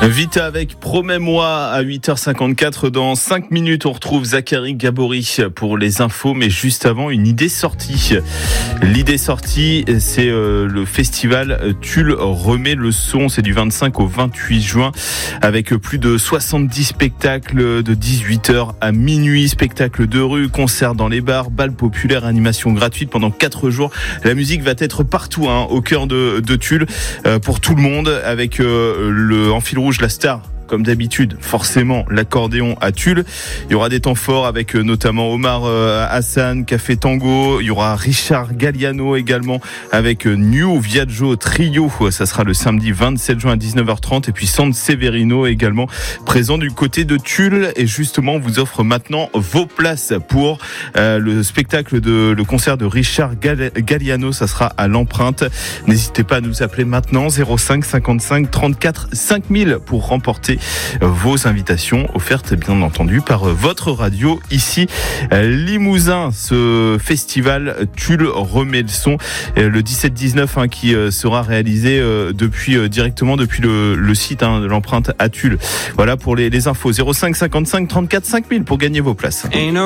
Vite avec Promets-moi à 8h54. Dans 5 minutes, on retrouve Zachary Gabory pour les infos. Mais juste avant, une idée sortie. L'idée sortie, c'est le festival Tulle remet le son. C'est du 25 au 28 juin avec plus de 70 spectacles de 18h à minuit. Spectacles de rue, concerts dans les bars, bals populaires, animations gratuites pendant 4 jours. La musique va être partout, au cœur de Tulle, pour tout le monde, avec en fil rouge la star. Comme d'habitude, forcément, l'accordéon à Tulle. Il y aura des temps forts avec notamment Omar Hassan, Café Tango. Il y aura Richard Galliano également avec New Viaggio Trio. Ça sera le samedi 27 juin à 19h30. Et puis San Severino également présent du côté de Tulle. Et justement, on vous offre maintenant vos places pour le spectacle le concert de Richard Galliano. Ça sera à l'Empreinte. N'hésitez pas à nous appeler maintenant 05 55 34 5000 pour remporter vos invitations offertes bien entendu par votre radio ici Limousin. Ce festival Tulle remet le son le 17-19 qui sera réalisé directement depuis le site de l'Empreinte à Tulle. Voilà pour les infos. 05 55 34 5000 pour gagner vos places.